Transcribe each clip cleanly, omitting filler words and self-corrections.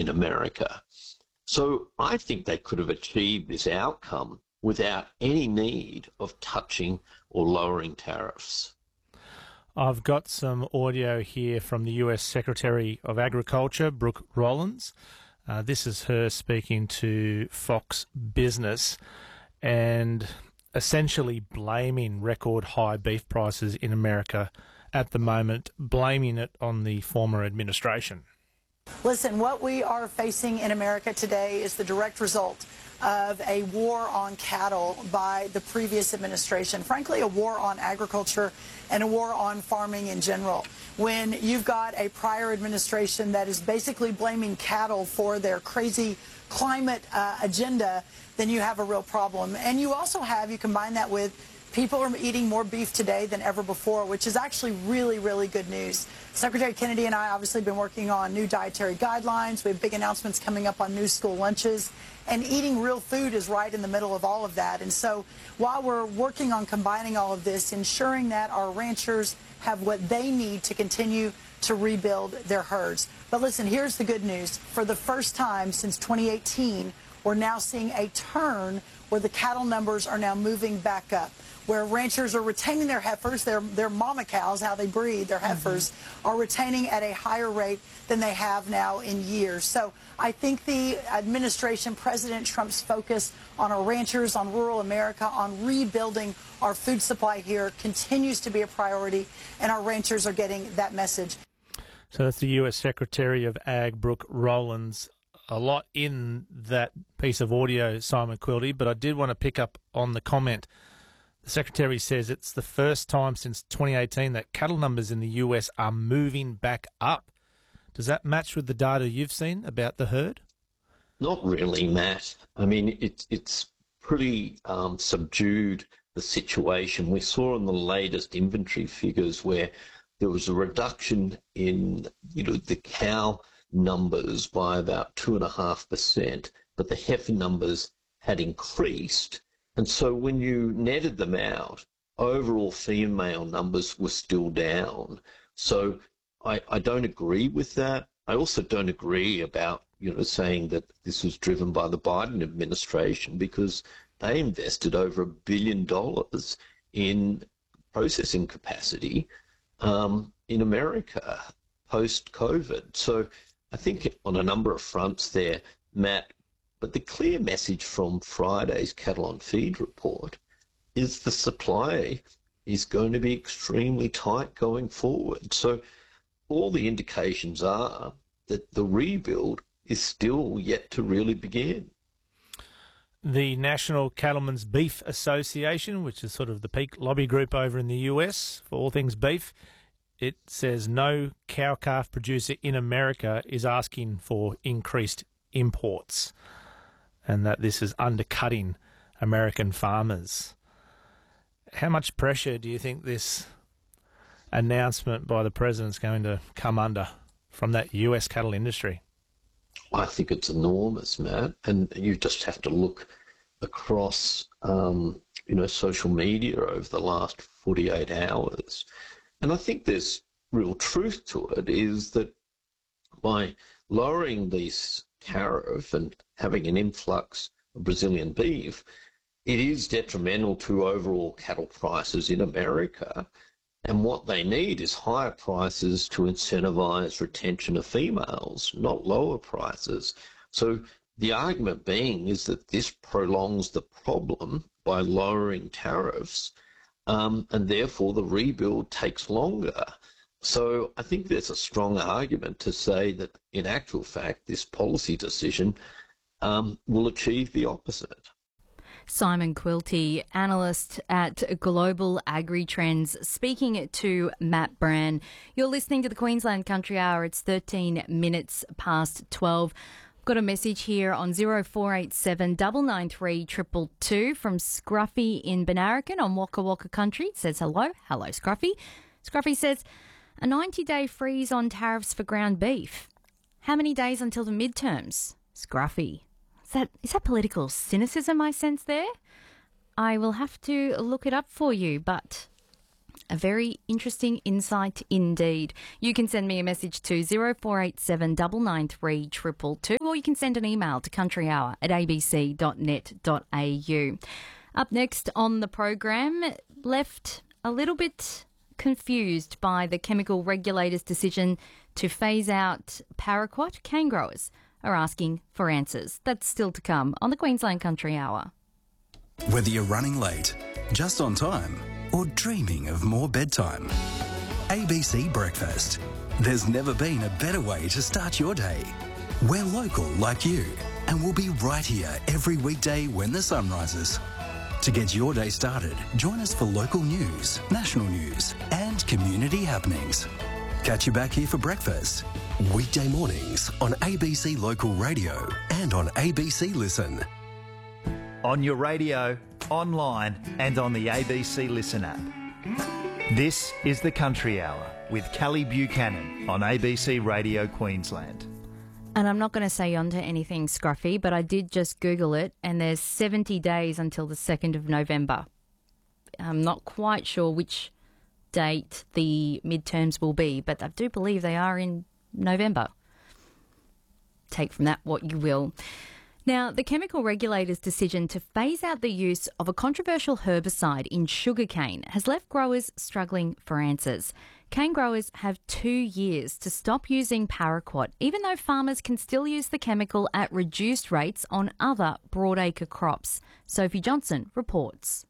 in America. So I think they could have achieved this outcome without any need of touching or lowering tariffs. I've got some audio here from the US Secretary of Agriculture, Brooke Rollins. This is her speaking to Fox Business and essentially blaming record high beef prices in America at the moment, blaming it on the former administration. Listen, what we are facing in America today is the direct result of a war on cattle by the previous administration. Frankly, a war on agriculture and a war on farming in general. When you've got a prior administration that is basically blaming cattle for their crazy climate agenda, then you have a real problem. And you also have, you combine that with people are eating more beef today than ever before, which is actually really, really good news. Secretary Kennedy and I obviously have been working on new dietary guidelines. We have big announcements coming up on new school lunches. And eating real food is right in the middle of all of that. And so while we're working on combining all of this, ensuring that our ranchers have what they need to continue to rebuild their herds. But listen, here's the good news. For the first time since 2018, we're now seeing a turn where the cattle numbers are now moving back up, where ranchers are retaining their heifers, their mama cows, how they breed, their heifers, are retaining at a higher rate than they have now in years. So I think the administration, President Trump's focus on our ranchers, on rural America, on rebuilding our food supply here continues to be a priority, and our ranchers are getting that message. So that's the US Secretary of Ag, Brooke Rollins. A lot in that piece of audio, Simon Quilty, but I did want to pick up on the comment. The Secretary says it's the first time since 2018 that cattle numbers in the US are moving back up. Does that match with the data you've seen about the herd? Not really, Matt. I mean, it's pretty subdued, the situation. We saw in the latest inventory figures where there was a reduction in, the cow numbers by about 2.5%, but the heifer numbers had increased. And so when you netted them out, overall female numbers were still down. So I don't agree with that. I also don't agree about, saying that this was driven by the Biden administration, because they invested over $1 billion in processing capacity in America post-COVID. So I think on a number of fronts there, Matt, but the clear message from Friday's Cattle on Feed report is the supply is going to be extremely tight going forward. So all the indications are that the rebuild is still yet to really begin. The National Cattlemen's Beef Association, which is sort of the peak lobby group over in the US for all things beef, it says no cow-calf producer in America is asking for increased imports, and that this is undercutting American farmers. How much pressure do you think this announcement by the president is going to come under from that US cattle industry? I think it's enormous, Matt, and you just have to look across, social media over the last 48 hours. And I think there's real truth to it, is that by lowering this tariff and having an influx of Brazilian beef, it is detrimental to overall cattle prices in America. And what they need is higher prices to incentivize retention of females, not lower prices. So the argument being is that this prolongs the problem by lowering tariffs, and therefore the rebuild takes longer. So I think there's a strong argument to say that in actual fact, this policy decision will achieve the opposite. Simon Quilty, analyst at Global Agri-Trends, speaking to Matt Brand. You're listening to the Queensland Country Hour. It's 13 minutes past 12. Got a message here on 0487 993 222 from Scruffy in Benarakan on Waka Waka Country. It says hello. Hello, Scruffy. Scruffy says, a 90-day freeze on tariffs for ground beef. How many days until the midterms? Scruffy. Is that political cynicism I sense there? I will have to look it up for you, but A very interesting insight indeed. You can send me a message to 0487 993 222, or you can send an email to countryhour@abc.net.au. Up next on the program, left a little bit confused by the chemical regulator's decision to phase out paraquat, cane growers are asking for answers. That's still to come on the Queensland Country Hour. Whether you're running late, just on time, or dreaming of more bedtime, ABC Breakfast. There's never been a better way to start your day. We're local like you, and we'll be right here every weekday when the sun rises. To get your day started, join us for local news, national news, and community happenings. Catch you back here for breakfast. Weekday mornings on ABC Local Radio and on ABC Listen. On your radio, online and on the ABC Listen app. This is the Country Hour with Kelly Buchanan on ABC Radio Queensland. And I'm not going to say onto anything scruffy, but I did just Google it, and there's 70 days until the 2nd of November. I'm not quite sure which date the midterms will be, but I do believe they are in November. Take from that what you will. Now, the chemical regulator's decision to phase out the use of a controversial herbicide in sugarcane has left growers struggling for answers. Cane growers have 2 years to stop using paraquat, even though farmers can still use the chemical at reduced rates on other broadacre crops. Sophie Johnson reports.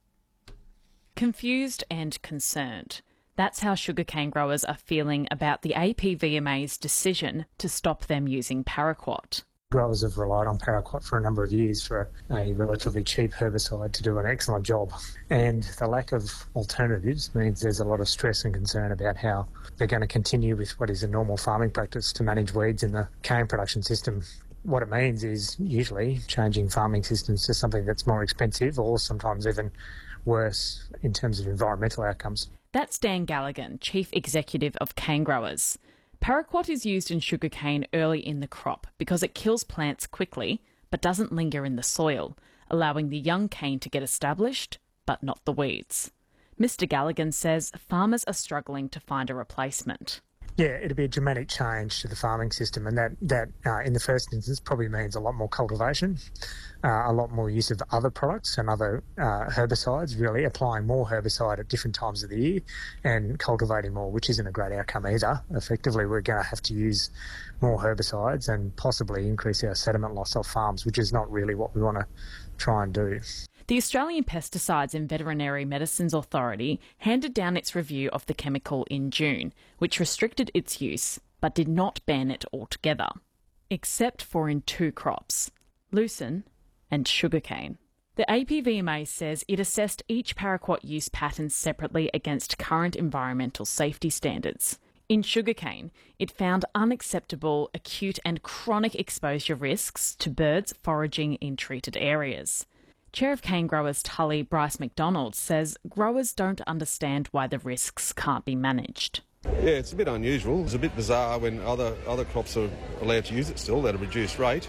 Confused and concerned. That's how sugarcane growers are feeling about the APVMA's decision to stop them using paraquat. Growers have relied on paraquat for a number of years for a relatively cheap herbicide to do an excellent job. And the lack of alternatives means there's a lot of stress and concern about how they're going to continue with what is a normal farming practice to manage weeds in the cane production system. What it means is usually changing farming systems to something that's more expensive or sometimes even worse in terms of environmental outcomes. That's Dan Galligan, Chief Executive of Cane Growers. Paraquat is used in sugarcane early in the crop because it kills plants quickly but doesn't linger in the soil, allowing the young cane to get established but not the weeds. Mr Galligan says farmers are struggling to find a replacement. Yeah, it'll be a dramatic change to the farming system, and that in the first instance probably means a lot more cultivation, a lot more use of other products and other herbicides, really applying more herbicide at different times of the year and cultivating more, which isn't a great outcome either. Effectively, we're going to have to use more herbicides and possibly increase our sediment loss off farms, which is not really what we want to try and do. The Australian Pesticides and Veterinary Medicines Authority handed down its review of the chemical in June, which restricted its use but did not ban it altogether, except for in 2 crops, lucerne and sugarcane. The APVMA says it assessed each paraquat use pattern separately against current environmental safety standards. In sugarcane, it found unacceptable acute and chronic exposure risks to birds foraging in treated areas. Chair of Cane Growers Tully, Bryce McDonald, says growers don't understand why the risks can't be managed. Yeah, it's a bit unusual. It's a bit bizarre when other crops are allowed to use it still at a reduced rate.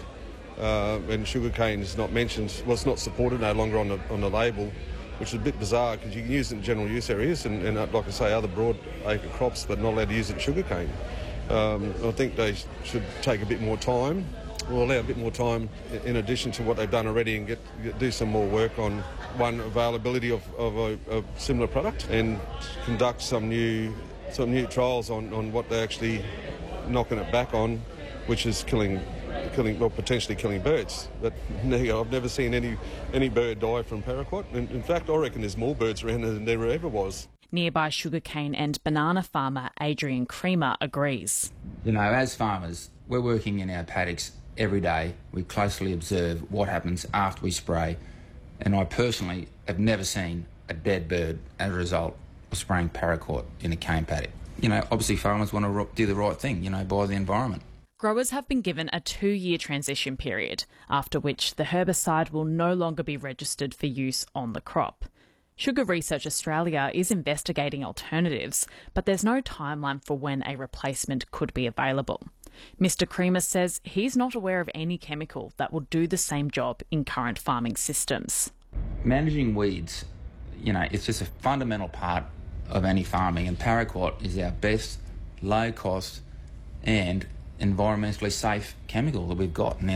And sugarcane is not mentioned, well, it's not supported no longer on the label, which is a bit bizarre because you can use it in general use areas and like I say, other broad acre crops, but not allowed to use it in sugarcane. I think they should take a bit more time. We'll allow a bit more time in addition to what they've done already and do some more work on, one, availability of a similar product and conduct some new trials on what they're actually knocking it back on, which is potentially killing birds. But I've never seen any bird die from paraquat. In fact, I reckon there's more birds around than there ever was. Nearby sugarcane and banana farmer Adrian Creamer agrees. You know, as farmers, we're working in our paddocks every day. We closely observe what happens after we spray, and I personally have never seen a dead bird as a result of spraying paraquat in a cane paddock. You know, obviously farmers want to do the right thing, by the environment. Growers have been given a 2-year transition period, after which the herbicide will no longer be registered for use on the crop. Sugar Research Australia is investigating alternatives, but there's no timeline for when a replacement could be available. Mr Creamer says he's not aware of any chemical that will do the same job in current farming systems. Managing weeds, it's just a fundamental part of any farming, and paraquat is our best, low cost and environmentally safe chemical that we've got. Now,